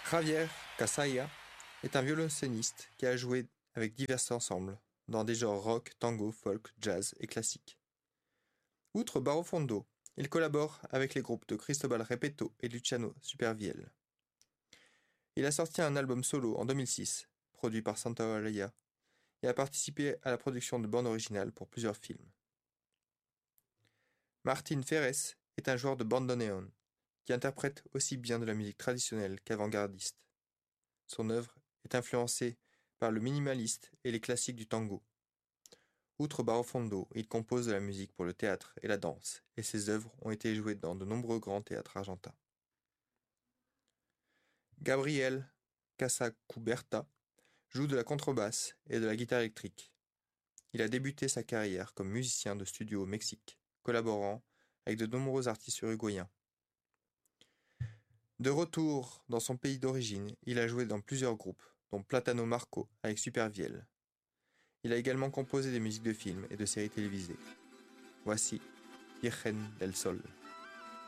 Javier Casalla est un violoncelliste qui a joué avec divers ensembles, dans des genres rock, tango, folk, jazz et classique. Outre Barofondo, il collabore avec les groupes de Cristobal Repetto et Luciano Supervielle. Il a sorti un album solo en 2006, produit par Santaolalla, et a participé à la production de bandes originales pour plusieurs films. Martín Ferres est un joueur de bandoneón, qui interprète aussi bien de la musique traditionnelle qu'avant-gardiste. Son œuvre est influencée par le minimaliste et les classiques du tango. Outre Barofondo, il compose de la musique pour le théâtre et la danse, et ses œuvres ont été jouées dans de nombreux grands théâtres argentins. Gabriel Casacuberta joue de la contrebasse et de la guitare électrique. Il a débuté sa carrière comme musicien de studio au Mexique, collaborant avec de nombreux artistes uruguayens. De retour dans son pays d'origine, il a joué dans plusieurs groupes, dont Platano Marco avec Supervielle. Il a également composé des musiques de films et de séries télévisées. Voici Virgen del Sol.